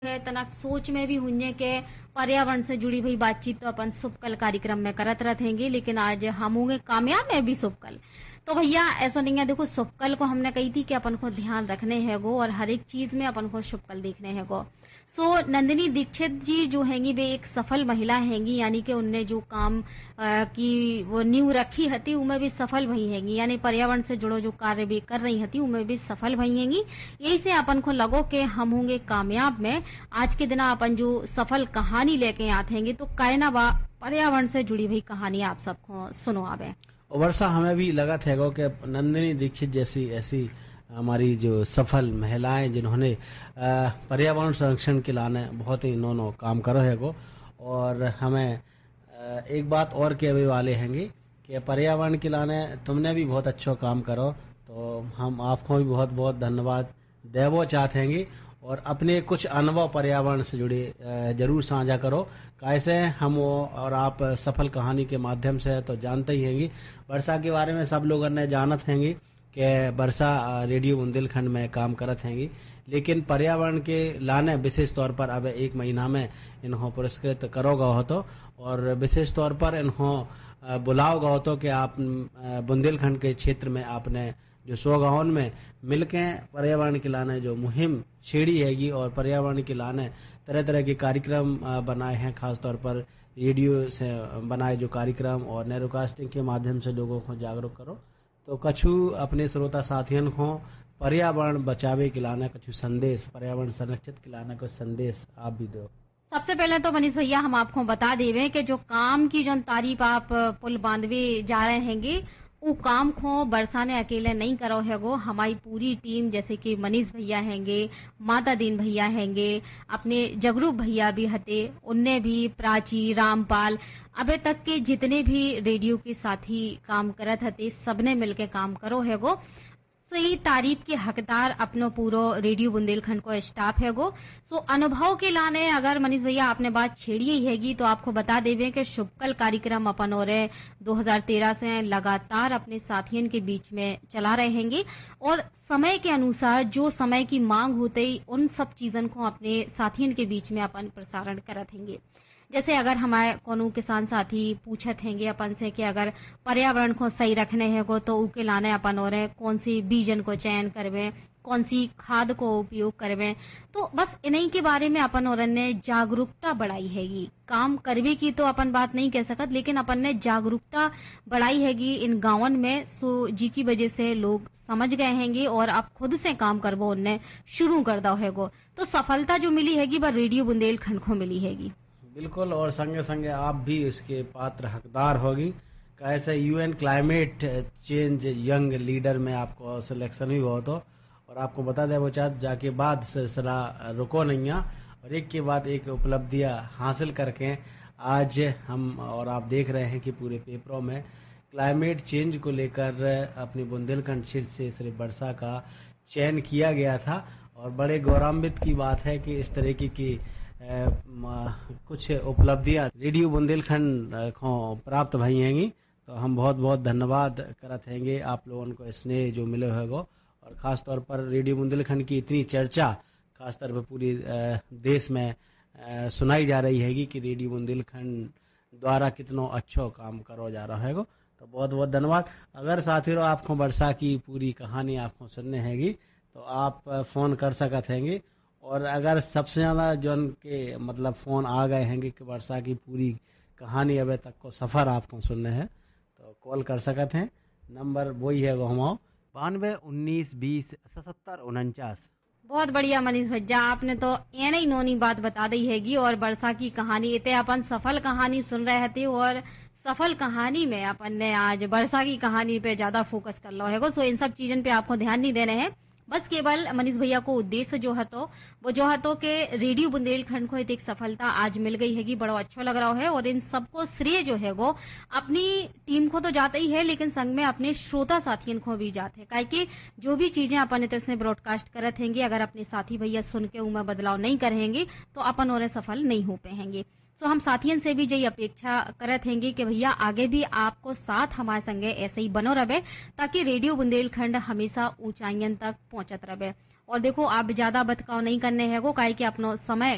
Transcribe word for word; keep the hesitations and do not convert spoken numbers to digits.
है तना सोच में भी हुन्ने के पर्यावरण से जुड़ी हुई बातचीत तो अपन सुपकल कार्यक्रम में करत रहेंगे, लेकिन आज हम होंगे कामयाब में भी सुपकल। तो भैया ऐसा नहीं है, देखो सुपकल को हमने कही थी कि अपन को ध्यान रखने है गो और हर एक चीज में अपन को सुपकल देखने है गो। सो नंदिनी दीक्षित जी जो हैंगी वे एक सफल महिला हैंगी, यानी कि उनने जो काम आ, की वो नींव रखी हती उनमें भी सफल भई हैंगी, यानी पर्यावरण से जुड़ो जो कार्य भी कर रही हती उनमें भी सफल भई हैंगी। यही से अपन को लगो कि हम होंगे कामयाब में। आज के दिन अपन जो सफल कहानी लेके आते हैं तो कायना बा पर्यावरण से जुड़ी हुई कहानी आप सबको सुनवावे। वर्षा हमें भी लगा थे कि नंदिनी दीक्षित जैसी ऐसी हमारी जो सफल महिलाएं जिन्होंने पर्यावरण संरक्षण के लाने बहुत ही इन्होंने काम करो है गो, और हमें एक बात और कहने वाले हैंगे कि पर्यावरण के लाने तुमने भी बहुत अच्छा काम करो, तो हम आपको भी बहुत बहुत धन्यवाद देवो चाहते हैं और अपने कुछ अनुभव पर्यावरण से जुड़े जरूर साझा करो। कैसे हम और आप सफल कहानी के माध्यम से तो जानते ही हैंगे। वर्षा के बारे में सब लोगों ने जानत हैंगे कि वर्षा रेडियो बुंदेलखंड में काम करत हैंगी, लेकिन पर्यावरण के लाने विशेष तौर पर अब एक महीना में इन्हों पुरस्कृत करोगा हो तो, और विशेष तौर पर इन्हों बुलाओगा हो तो कि आप बुंदेलखंड के क्षेत्र में आपने जो सौ गाँव में मिलके पर्यावरण के लाने जो मुहिम छेड़ी हैगी और पर्यावरण के लाने तरह तरह के कार्यक्रम बनाए हैं, खासतौर पर रेडियो से बनाए जो कार्यक्रम और नैरोकास्टिंग के माध्यम से लोगों को जागरूक करो। तो कछु अपने श्रोता साथियों को पर्यावरण बचावे के लाने कछु संदेश, पर्यावरण संरक्षित के लाने कुछ संदेश आप भी दो। सबसे पहले तो मनीष भैया हम आपको बता देवे कि जो काम की जो तारीफ आप पुल बांधवे जा रहे हैंगे वो काम को वर्षा ने अकेले नहीं करो है गो, हमारी पूरी टीम जैसे कि मनीष भैया हैंगे, माता दीन भैया हैंगे, अपने जगरूप भैया भी हते, उनने भी प्राची, रामपाल, अबे तक के जितने भी रेडियो के साथी काम करत हते सबने मिलके काम करो है गो। सो ये तारीफ के हकदार अपनो पूरो रेडियो बुंदेलखंड को स्टाफ है गो। सो अनुभव के लाने अगर मनीष भैया आपने बात छेड़ी ही हैगी तो आपको बता देवे कि शुभकल कार्यक्रम अपन और दो हज़ार तेरह से लगातार अपने साथियों के बीच में चला रहे हैंगे और समय के अनुसार जो समय की मांग होते ही उन सब चीजन को अपने साथियों के बीच में अपन प्रसारण करत हैंगे। जैसे अगर हमारे कोनो किसान साथी पूछत हैंगे अपन से कि अगर पर्यावरण को सही रखने है को तो उके लाने अपन और कौन सी बीजन को चयन करवे, कौन सी खाद को उपयोग करवे, तो बस इन्हीं के बारे में अपन और ने जागरूकता बढ़ाई हैगी। काम करवे की तो अपन बात नहीं कह सकत, लेकिन अपन ने जागरूकता बढ़ाई हैगी इन गांवन में, सो जी की वजह से लोग समझ गए हैंगे और अब खुद से काम करवो उनने शुरू कर दो हैगो। तो सफलता जो मिली हैगी वह रेडियो बुंदेलखंड को मिली हैगी। बिल्कुल, और संगे संगे आप भी इसके पात्र हकदार होगी। कैसे UN climate change young leader में आपको सिलेक्शन भी बहुत हो, और आपको बता दें वो चाहत जाके बाद सिलसिला रुको नहीं है और एक के बाद एक उपलब्धियां हासिल करके आज हम और आप देख रहे हैं कि पूरे पेपरों में क्लाइमेट चेंज को लेकर अपनी बुंदेलखंड क्षेत्र से सिर्फ वर्षा का चयन किया गया था। और बड़े गौरवान्वित की बात है कि इस तरीके की कुछ उपलब्धियां रेडियो बुंदेलखंड को प्राप्त भई हैंगी, तो हम बहुत बहुत धन्यवाद करत हैंगे आप लोगों को स्नेह जो मिले होगो। और खास तौर पर रेडियो बुंदेलखंड की इतनी चर्चा खास तौर पर पूरी देश में सुनाई जा रही हैगी कि रेडियो बुंदेलखंड द्वारा कितना अच्छा काम करो जा रहा है, तो बहुत बहुत धन्यवाद। अगर साथियों आपको वर्षा की पूरी कहानी आपको सुनने हैगी तो आप फोन कर सकत हैंगे, और अगर सबसे ज्यादा जो उनके मतलब फोन आ गए हैं कि वर्षा की पूरी कहानी अभी तक को सफर आपको सुनने हैं तो कॉल कर सकते हैं। नंबर वही है वो हमारा बानवे उन्नीस बीस सतहत्तर उनचास। बहुत बढ़िया मनीष भैया, आपने तो ये नहीं नोनी बात बता दी हैगी और वर्षा की कहानी इतने अपन सफल कहानी सुन रहे थे और सफल कहानी में अपन ने आज वर्षा की कहानी पे ज्यादा फोकस कर लो है। सो इन सब चीजों पे आपको ध्यान नहीं देने हैं, बस केवल मनीष भैया को उद्देश्य जो है तो वो जो है तो के रेडियो बुंदेलखंड को एक सफलता आज मिल गई हैगी, बड़ा अच्छा लग रहा है। और इन सबको श्रेय जो है वो अपनी टीम को तो जाता ही है, लेकिन संग में अपने श्रोता साथियों को भी जाते हैं, काहे कि जो भी चीजें अपन इतने से ब्रॉडकास्ट करत हैंगे अगर अपने साथी भैया सुन के उनमें बदलाव नहीं करेंगे तो अपन और सफल नहीं हो पाएंगे। तो हम साथियों से भी यही अपेक्षा करत हैंगे कि भैया आगे भी आपको साथ हमारे संगे ऐसे ही बनो रहे, ताकि रेडियो बुंदेलखंड हमेशा ऊंचाइयों तक पहुंचत रहे। और देखो आप ज्यादा बतकाव नहीं करने है गो, काहे कि अपनो समय